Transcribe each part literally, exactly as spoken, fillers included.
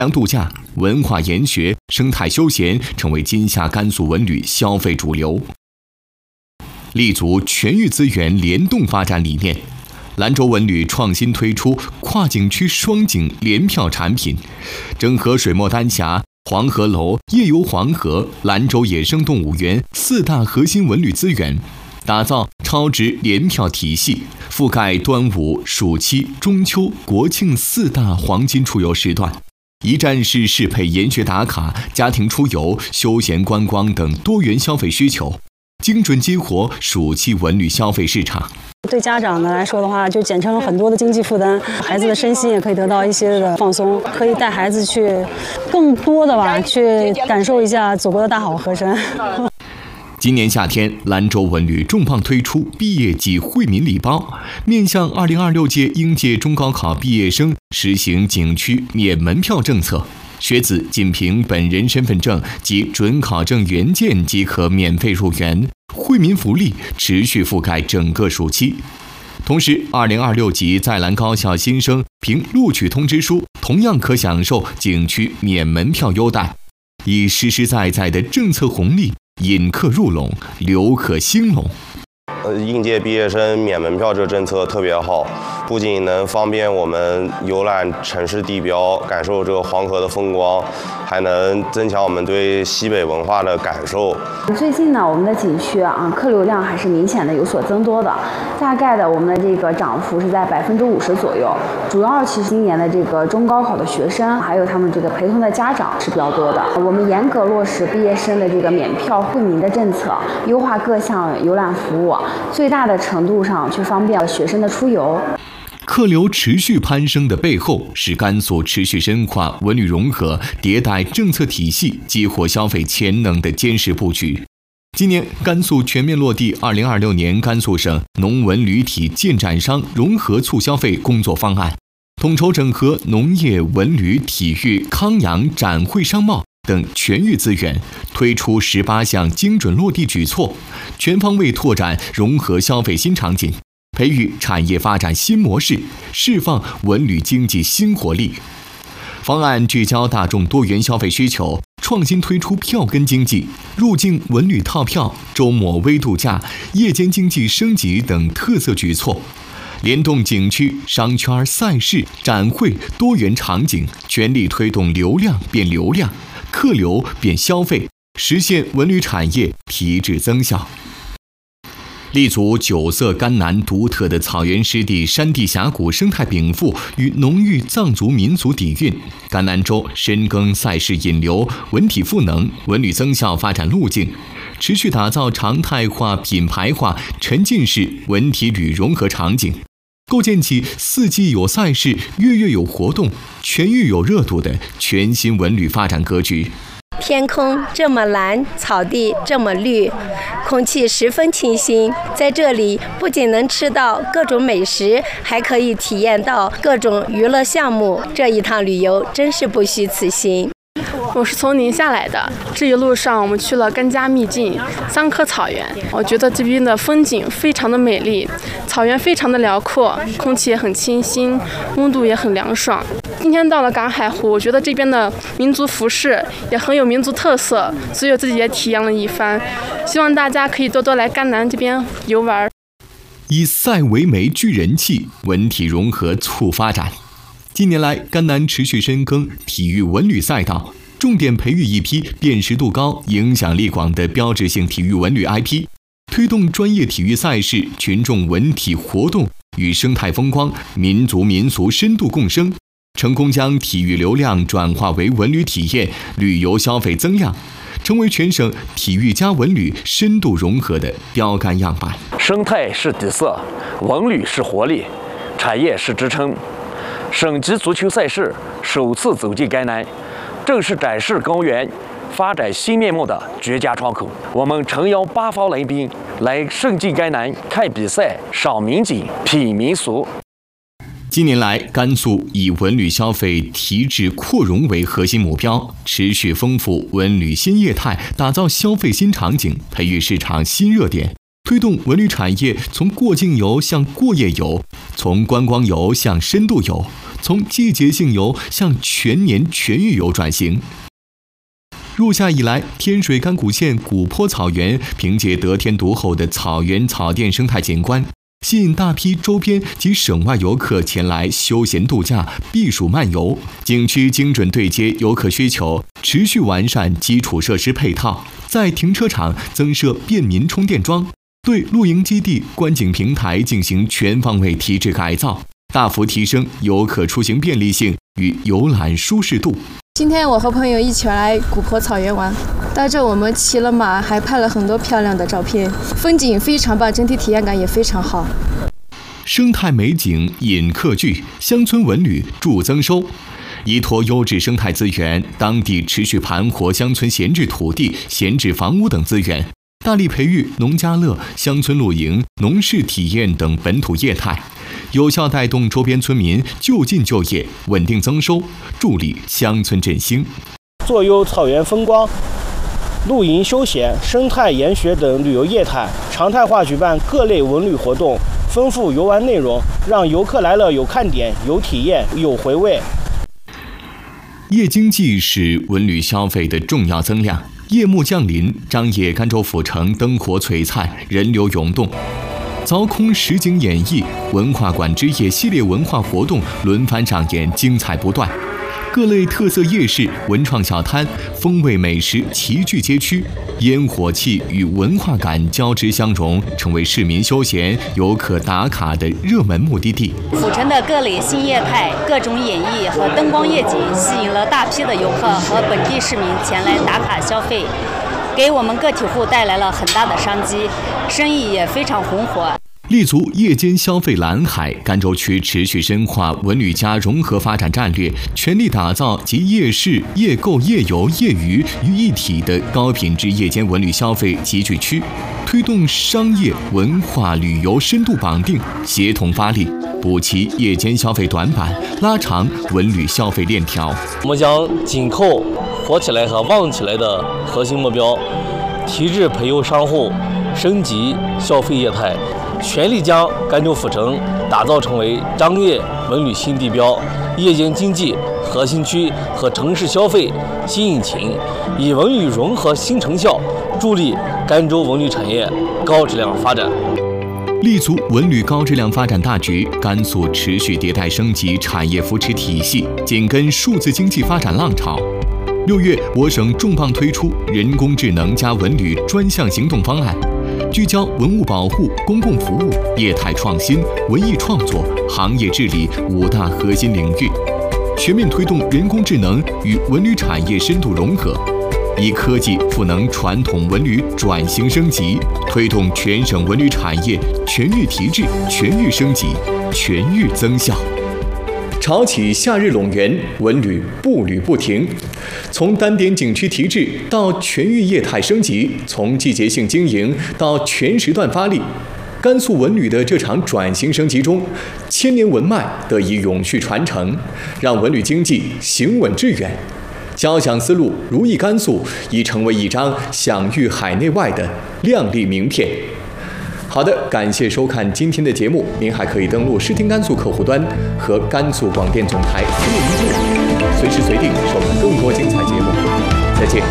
洋度假、文化研学、生态休闲成为今夏甘肃文旅消费主流。立足全域资源联动发展理念，兰州文旅创新推出跨景区双景联票产品，整合水墨丹霞、黄鹤楼、夜游黄河、兰州野生动物园四大核心文旅资源，打造超值联票体系，覆盖端午、暑期、中秋、国庆四大黄金出游时段，一站式适配研学打卡、家庭出游、休闲观光等多元消费需求，精准激活暑期文旅消费市场。 对家长呢来说的话，就减轻了很多的经济负担，孩子的身心也可以得到一些的放松，可以带孩子去更多的吧，去感受一下祖国的大好河山。 今年夏天，兰州文旅重磅推出毕业季惠民礼包，面向二零二六届应届中高考毕业生实行景区免门票政策，学子仅凭本人身份证及准考证原件即可免费入园，惠民福利持续覆盖整个暑期。同时，二零二六级在兰高校新生凭录取通知书，同样可享受景区免门票优待，以实实在在的政策红利引客入拢，留客兴隆。 呃，应届毕业生免门票这政策特别好，不仅能方便我们游览城市地标，感受这个黄河的风光，还能增强我们对西北文化的感受。 最近呢，我们的景区啊，客流量还是明显的有所增多的，大概的我们的这个涨幅是在百分之五十左右。主要其实今年的这个中高考的学生，还有他们这个陪同的家长是比较多的。我们严格落实毕业生的这个免票惠民的政策，优化各项游览服务，最大的程度上去方便学生的出游。 客流持续攀升的背后，是甘肃持续深化文旅融合、迭代政策体系、激活消费潜能的坚实布局。今年，甘肃全面落地二零二六年甘肃省农文旅体建展商融合促消费工作方案，统筹整合农业、文旅、体育、康养、展会、商贸等全域资源，推出十八项精准落地举措，全方位拓展融合消费新场景，培育产业发展新模式，释放文旅经济新活力。方案聚焦大众多元消费需求，创新推出票根经济、入境文旅套票、周末微度假、夜间经济升级等特色举措，联动景区、商圈、赛事、展会多元场景，全力推动流量变流量，客流变消费，实现文旅产业提质增效。立足九色甘南独特的草原湿地、山地峡谷生态禀赋与浓郁藏族民族底蕴，甘南州深耕赛事引流、文体赋能、文旅增效发展路径，持续打造常态化、品牌化、沉浸式文体旅融合场景，构建起四季有赛事、月月有活动、全域有热度的全新文旅发展格局。 天空这么蓝，草地这么绿，空气十分清新。在这里不仅能吃到各种美食，还可以体验到各种娱乐项目，这一趟旅游真是不虚此行。 我是从宁夏来的，这一路上我们去了甘家秘境、桑科草原，我觉得这边的风景非常的美丽，草原非常的辽阔，空气也很清新，温度也很凉爽。今天到了赶海湖，我觉得这边的民族服饰也很有民族特色，所以我自己也体验了一番。希望大家可以多多来甘南这边游玩。 以赛为媒聚人气，文体融合促发展。近年来，甘南持续深耕体育文旅赛道，重点培育一批辨识度高、影响力广的标志性体育文旅 I P， 推动专业体育赛事、群众文体活动与生态风光、民族民俗深度共生，成功将体育流量转化为文旅体验、旅游消费增量，成为全省体育加文旅深度融合的标杆样板。 生态是底色，文旅是活力，产业是支撑。省级足球赛事首次走进甘南，正是展示高原发展新面貌的绝佳窗口。我们诚邀八方来宾来盛尽甘南，看比赛、赏民景、品民俗。 近年来，甘肃以文旅消费提质扩容为核心目标，持续丰富文旅新业态，打造消费新场景，培育市场新热点，推动文旅产业从过境游向过夜游，从观光游向深度游， 从季节性油向全年全域油转型。入夏以来，天水干谷县古坡草原凭借得天独厚的草原草甸生态景观，吸引大批周边及省外游客前来休闲度假、避暑漫游。景区精准对接游客需求，持续完善基础设施配套，在停车场增设便民充电桩，对露营基地、观景平台进行全方位提质改造，大幅提升游客出行便利性与游览舒适度。 今天我和朋友一起来古坡草原玩，带着我们骑了马，还拍了很多漂亮的照片，风景非常棒，整体体验感也非常好。 生态美景引客聚，乡村文旅助增收。依托优质生态资源，当地持续盘活乡村闲置土地、闲置房屋等资源，大力培育农家乐、乡村露营、农事体验等本土业态，有效带动周边村民就近就业，稳定增收，助力乡村振兴。 坐优草原风光、露营休闲、生态研学等旅游业态，常态化举办各类文旅活动，丰富游玩内容，让游客来了有看点、有体验、有回味。 夜经济是文旅消费的重要增量。夜幕降临，张掖甘州府城灯火璀璨，人流涌动。凿空实景演绎、文化馆之夜系列文化活动轮番上演，精彩不断。各类特色夜市、文创小摊、风味美食齐聚街区，烟火气与文化感交织相融，成为市民休闲、游客打卡的热门目的地。 府城的各类新业态、各种演绎和灯光夜景，吸引了大批的游客和本地市民前来打卡消费，给我们个体户带来了很大的商机，生意也非常红火。 立足夜间消费蓝海，甘州区持续深化文旅加融合发展战略，全力打造集夜市、夜购、夜游、夜娱于一体的高品质夜间文旅消费集聚区，推动商业、文化、旅游深度绑定，协同发力，补齐夜间消费短板，拉长文旅消费链条。 我们将紧扣活起来和旺起来的核心目标，提质培优商户，升级消费业态，全力将甘州府城打造成为张掖文旅新地标、夜间经济核心区和城市消费新引擎，以文旅融合新成效，助力甘州文旅产业高质量发展。 立足文旅高质量发展大局，甘肃持续迭代升级产业扶持体系，紧跟数字经济发展浪潮。六月，我省重磅推出人工智能加文旅专项行动方案，聚焦文物保护、公共服务、业态创新、文艺创作、行业治理五大核心领域，全面推动人工智能与文旅产业深度融合，以科技赋能传统文旅转型升级，推动全省文旅产业全域提质、全域升级、全域增效。潮起夏日陇源，文旅步履不停。从单点景区提质到全域业态升级，从季节性经营到全时段发力，甘肃文旅的这场转型升级中，千年文脉得以永续传承，让文旅经济行稳致远。交响思路如意甘肃已成为一张享誉海内外的亮丽名片。好的，感谢收看今天的节目，您还可以登录视听甘肃客户端和甘肃广电总台新闻部网，随时随地收看更多精彩节目。再见。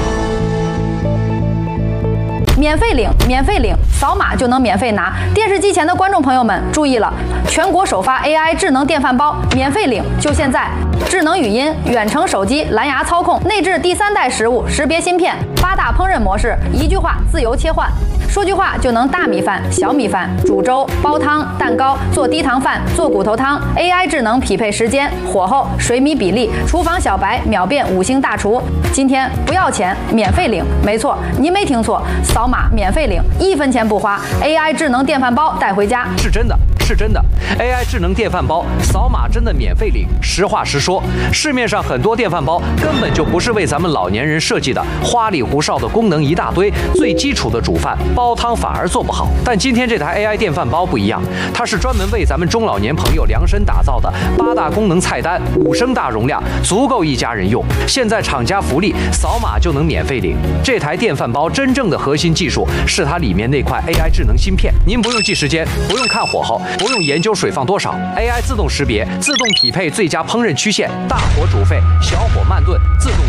免费领，免费领，扫码就能免费拿。电视机前的观众朋友们注意了，全国首发 A I 智能电饭煲，免费领就现在！智能语音、远程手机、蓝牙操控，内置第三代食物识别芯片，八大烹饪模式，一句话自由切换。说句话就能大米饭、小米饭、煮粥、煲汤、蛋糕、做低糖饭、做骨头汤。A I 智能匹配时间、火候、水米比例，厨房小白秒变五星大厨。今天不要钱，免费领，没错，您没听错，扫码免费领，一分钱不花。A I 智能电饭煲带回家， 是真的，是真的。A I 智能电饭煲扫码真的免费领。实话实说，市面上很多电饭煲根本就不是为咱们老年人设计的，花里胡哨的功能一大堆，最基础的煮饭、煲汤反而做不好。但今天这台 A I 电饭煲不一样，它是专门为咱们中老年朋友量身打造的，八大功能菜单，五升大容量，足够一家人用。现在厂家福利，扫码就能免费领。这台电饭煲真正的核心技术是它里面那块 A I 智能芯片，您不用记时间，不用看火候， 不用研究水放多少 ，A I 自动识别，自动匹配最佳烹饪曲线，大火煮沸，小火慢炖，自动